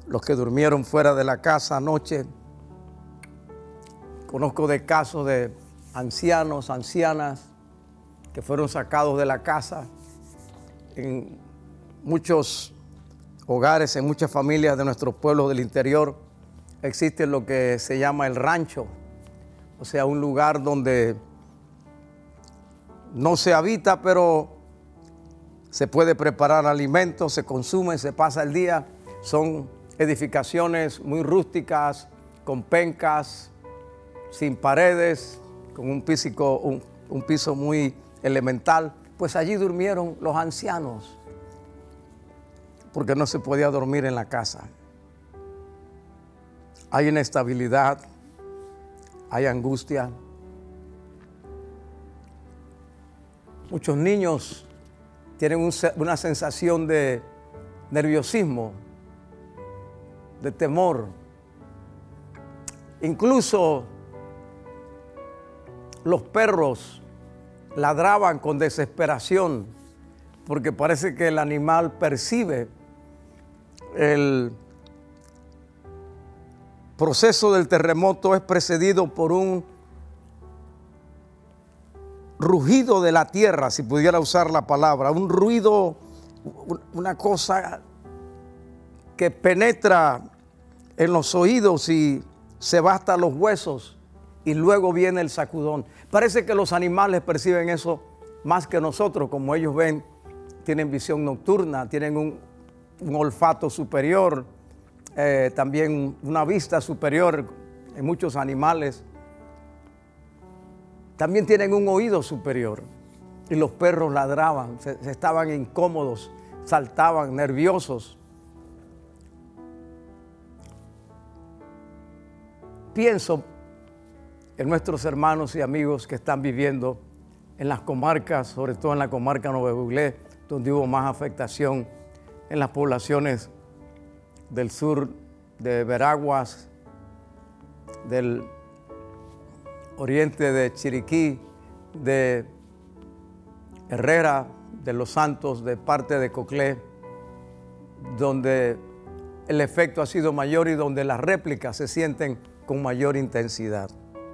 los que durmieron fuera de la casa anoche. Conozco de casos de ancianos, ancianas que fueron sacados de la casa. En muchos hogares, en muchas familias de nuestros pueblos del interior, existe lo que se llama el rancho, o sea, un lugar donde no se habita, pero se puede preparar alimentos, se consume, se pasa el día. Son edificaciones muy rústicas, con pencas, sin paredes, con un piso muy elemental. Pues allí durmieron los ancianos, porque no se podía dormir en la casa. Hay inestabilidad, hay angustia. Muchos niños tienen una sensación de nerviosismo, de temor. Incluso los perros ladraban con desesperación, porque parece que el animal percibe el proceso del terremoto. Es precedido por un rugido de la tierra, si pudiera usar la palabra, un ruido, una cosa que penetra en los oídos y se va hasta los huesos, y luego viene el sacudón. Parece que los animales perciben eso más que nosotros. Como ellos ven, tienen visión nocturna, tienen un olfato superior, también una vista superior en muchos animales. También tienen un oído superior. Y los perros ladraban, se estaban incómodos, saltaban, nerviosos. Pienso en nuestros hermanos y amigos que están viviendo en las comarcas, sobre todo en la comarca Nueva Buglé, donde hubo más afectación, en las poblaciones del sur de Veraguas, del oriente de Chiriquí, de Herrera, de Los Santos, de parte de Coclé, donde el efecto ha sido mayor y donde las réplicas se sienten con mayor intensidad.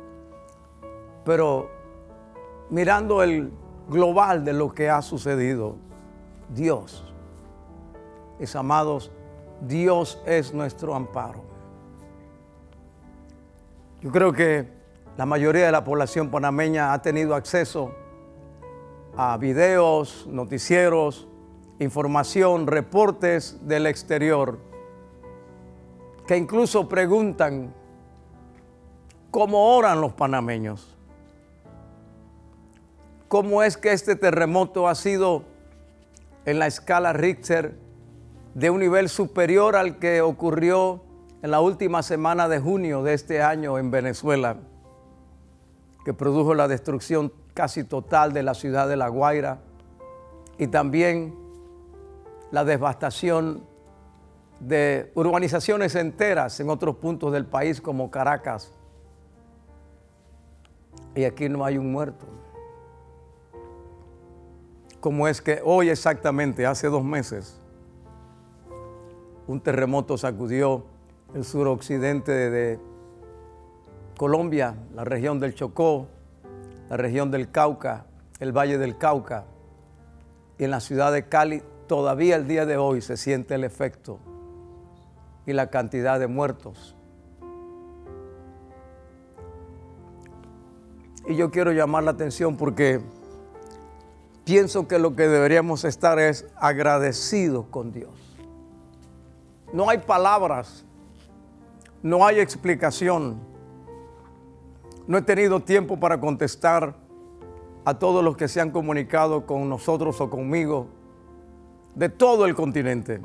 Pero mirando el global de lo que ha sucedido, Dios, mis amados, Dios es nuestro amparo. Yo creo que la mayoría de la población panameña ha tenido acceso a videos, noticieros, información, reportes del exterior, que incluso preguntan cómo oran los panameños. ¿Cómo es que este terremoto ha sido en la escala Richter de un nivel superior al que ocurrió en la última semana de junio de este año en Venezuela, que produjo la destrucción casi total de la ciudad de La Guaira y también la devastación de urbanizaciones enteras en otros puntos del país como Caracas? Y aquí no hay un muerto. ¿Cómo es que hoy exactamente, hace 2 meses, un terremoto sacudió el suroccidente de Colombia, la región del Chocó, la región del Cauca, el Valle del Cauca, y en la ciudad de Cali todavía el día de hoy se siente el efecto y la cantidad de muertos? Y yo quiero llamar la atención porque pienso que lo que deberíamos estar es agradecidos con Dios. No hay palabras, no hay explicación. No he tenido tiempo para contestar a todos los que se han comunicado con nosotros o conmigo de todo el continente.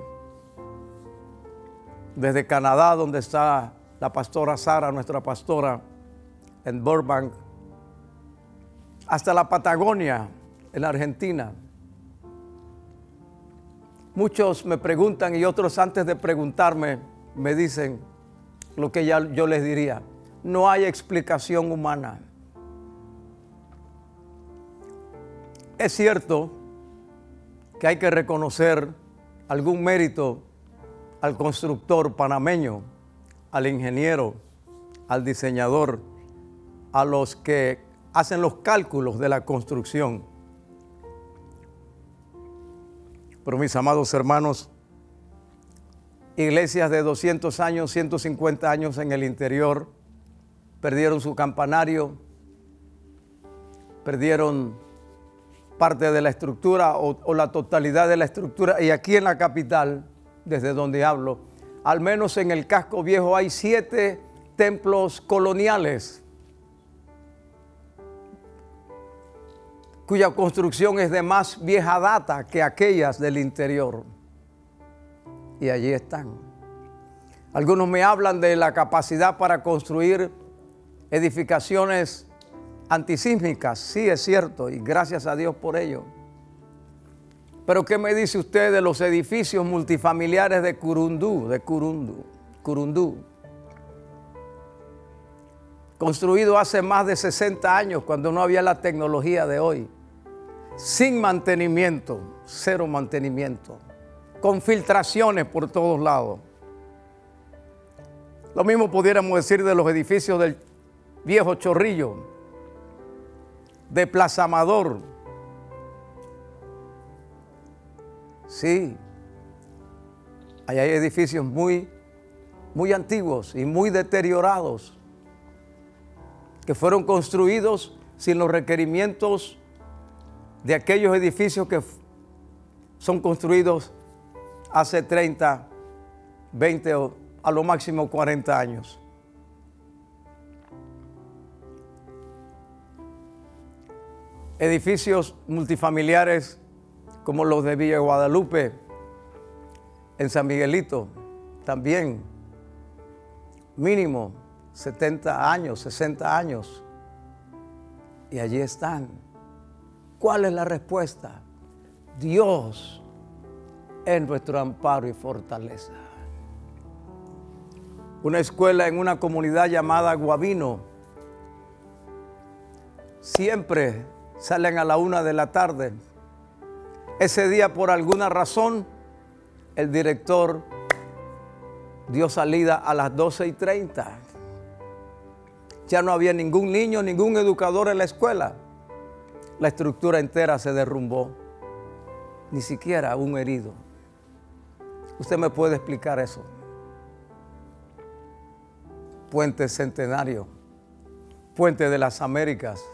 Desde Canadá, donde está la pastora Sara, nuestra pastora en Burbank, hasta la Patagonia, en la Argentina. Muchos me preguntan y otros antes de preguntarme me dicen lo que ya yo les diría: no hay explicación humana. Es cierto que hay que reconocer algún mérito al constructor panameño, al ingeniero, al diseñador, a los que hacen los cálculos de la construcción. Pero mis amados hermanos, iglesias de 200 años, 150 años en el interior, perdieron su campanario, perdieron parte de la estructura o la totalidad de la estructura. Y aquí en la capital, desde donde hablo, al menos en el casco viejo hay 7 templos coloniales cuya construcción es de más vieja data que aquellas del interior. Y allí están. Algunos me hablan de la capacidad para construir edificaciones antisísmicas. Sí, es cierto, y gracias a Dios por ello. Pero ¿qué me dice usted de los edificios multifamiliares de Curundú? Construido hace más de 60 años, cuando no había la tecnología de hoy. Sin mantenimiento, cero mantenimiento. Con filtraciones por todos lados. Lo mismo pudiéramos decir de los edificios del Viejo Chorrillo, de Plaza Amador. Sí, ahí hay edificios muy antiguos y muy deteriorados que fueron construidos sin los requerimientos de aquellos edificios que son construidos hace 30, 20 o a lo máximo 40 años. Edificios multifamiliares como los de Villa Guadalupe, en San Miguelito, también mínimo 70 años, 60 años. Y allí están. ¿Cuál es la respuesta? Dios es nuestro amparo y fortaleza. Una escuela en una comunidad llamada Guabino. Siempre salen a la 1 de la tarde. Ese día, por alguna razón, el director dio salida a las 12:30. Ya no había ningún niño, ningún educador en la escuela. La estructura entera se derrumbó. Ni siquiera un herido. ¿Usted me puede explicar eso? Puente Centenario, Puente de las Américas.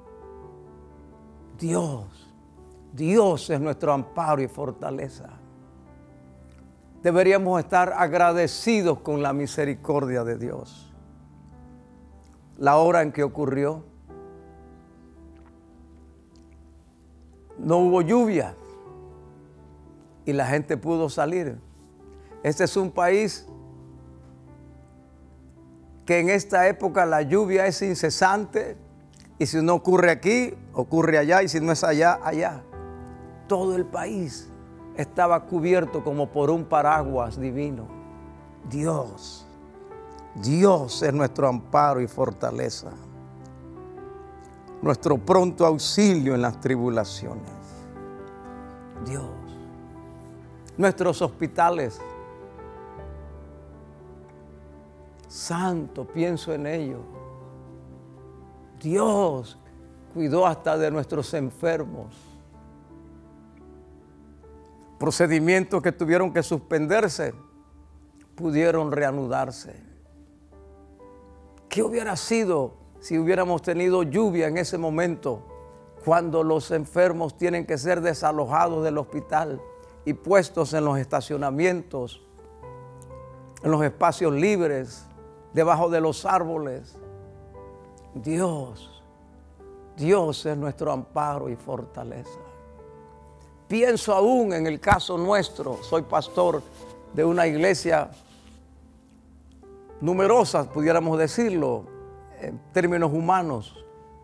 Dios es nuestro amparo y fortaleza. Deberíamos estar agradecidos con la misericordia de Dios. La hora en que ocurrió, no hubo lluvia y la gente pudo salir. Este es un país que en esta época la lluvia es incesante y si no ocurre aquí, ocurre allá y si no es allá, allá. Todo el país estaba cubierto como por un paraguas divino. Dios es nuestro amparo y fortaleza, nuestro pronto auxilio en las tribulaciones. Dios, nuestros hospitales, santo, pienso en ello. Dios cuidó hasta de nuestros enfermos. Procedimientos que tuvieron que suspenderse pudieron reanudarse. ¿Qué hubiera sido si hubiéramos tenido lluvia en ese momento, cuando los enfermos tienen que ser desalojados del hospital y puestos en los estacionamientos, en los espacios libres, debajo de los árboles? Dios es nuestro amparo y fortaleza. Pienso aún en el caso nuestro. Soy pastor de una iglesia numerosa, pudiéramos decirlo, en términos humanos,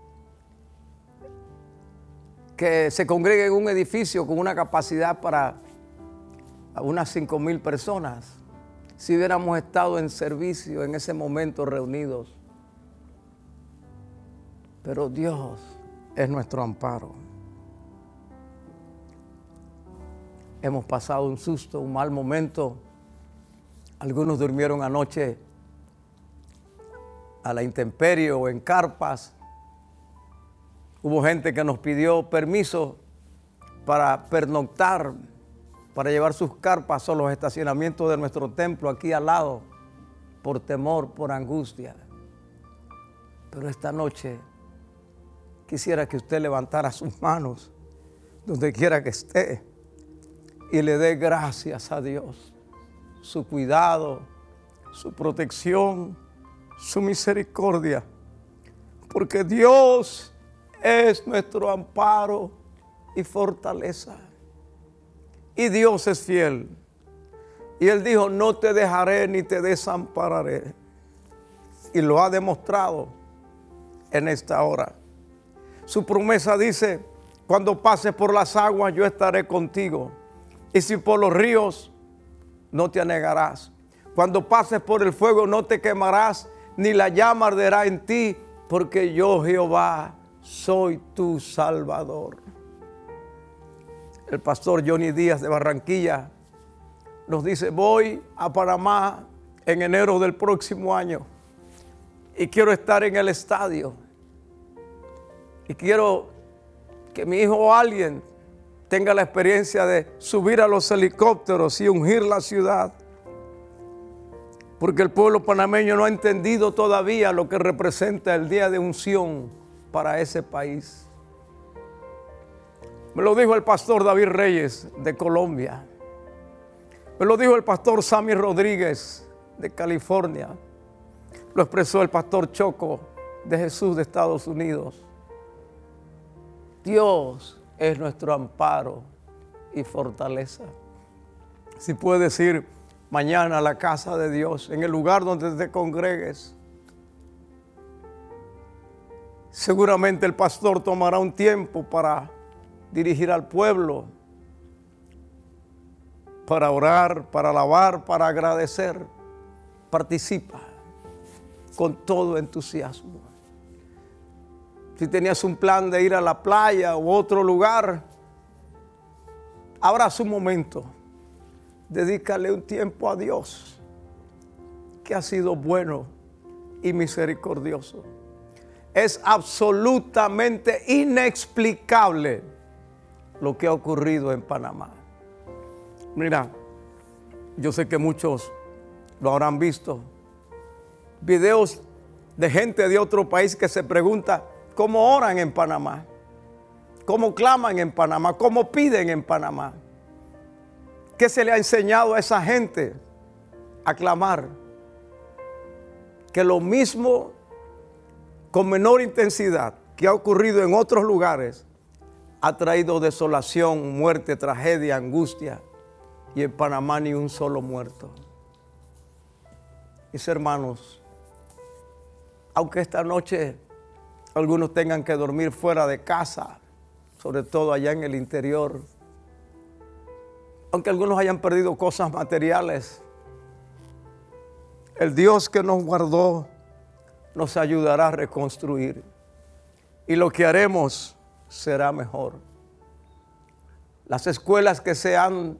que se congrega en un edificio con una capacidad para unas 5,000 personas. Si hubiéramos estado en servicio en ese momento reunidos. Pero Dios es nuestro amparo. Hemos pasado un susto, un mal momento, Algunos durmieron anoche a la intemperie o en carpas. Hubo gente que nos pidió permiso para pernoctar, para llevar sus carpas a los estacionamientos de nuestro templo aquí al lado, por temor, por angustia. Pero esta noche quisiera que usted levantara sus manos donde quiera que esté y le dé gracias a Dios, su cuidado, su protección, su misericordia, porque Dios es nuestro amparo y fortaleza. Y Dios es fiel. Y Él dijo, no te dejaré ni te desampararé. Y lo ha demostrado en esta hora. Su promesa dice, cuando pases por las aguas yo estaré contigo. Y si por los ríos no te anegarás. Cuando pases por el fuego no te quemarás, ni la llama arderá en ti, porque yo Jehová soy tu Salvador. El pastor Johnny Díaz de Barranquilla nos dice, voy a Panamá en enero del próximo año y quiero estar en el estadio y quiero que mi hijo o alguien tenga la experiencia de subir a los helicópteros y ungir la ciudad, porque el pueblo panameño no ha entendido todavía lo que representa el día de unción para ese país. Me lo dijo el pastor David Reyes de Colombia. Me lo dijo el pastor Sammy Rodríguez de California. Lo expresó el pastor Choco de Jesús de Estados Unidos. Dios es nuestro amparo y fortaleza. Si puedes ir mañana a la casa de Dios, en el lugar donde te congregues, seguramente el pastor tomará un tiempo para dirigir al pueblo, para orar, para alabar, para agradecer. Participa con todo entusiasmo. Si tenías un plan de ir a la playa u otro lugar, abraza un momento. Dedícale un tiempo a Dios, que ha sido bueno y misericordioso. Es absolutamente inexplicable lo que ha ocurrido en Panamá. Mira, yo sé que muchos lo habrán visto. Videos de gente de otro país que se pregunta cómo oran en Panamá, cómo claman en Panamá, cómo piden en Panamá. ¿Qué se le ha enseñado a esa gente a clamar? Que lo mismo, con menor intensidad, que ha ocurrido en otros lugares, ha traído desolación, muerte, tragedia, angustia, y en Panamá ni un solo muerto. Mis hermanos, aunque esta noche algunos tengan que dormir fuera de casa, sobre todo allá en el interior, aunque algunos hayan perdido cosas materiales, el Dios que nos guardó nos ayudará a reconstruir, y lo que haremos será mejor. Las escuelas que se han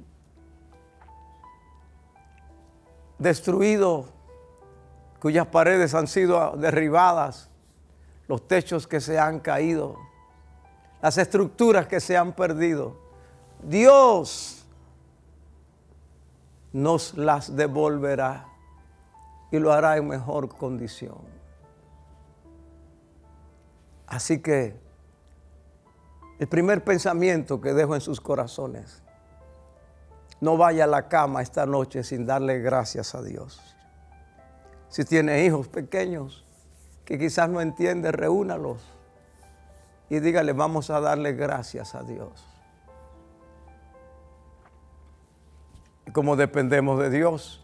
destruido, cuyas paredes han sido derribadas, los techos que se han caído, las estructuras que se han perdido, Dios nos las devolverá y lo hará en mejor condición. Así que el primer pensamiento que dejo en sus corazones: no vaya a la cama esta noche sin darle gracias a Dios. Si tiene hijos pequeños que quizás no entiende, reúnalos y dígale, vamos a darle gracias a Dios. Y como dependemos de Dios,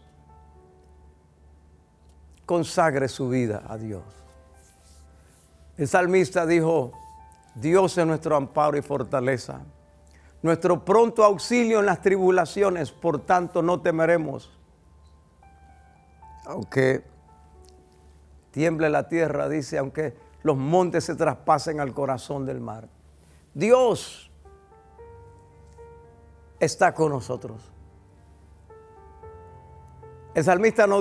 consagre su vida a Dios. El salmista dijo, Dios es nuestro amparo y fortaleza, nuestro pronto auxilio en las tribulaciones, por tanto no temeremos. Aunque tiemble la tierra, dice, aunque los montes se traspasen al corazón del mar. Dios está con nosotros. El salmista no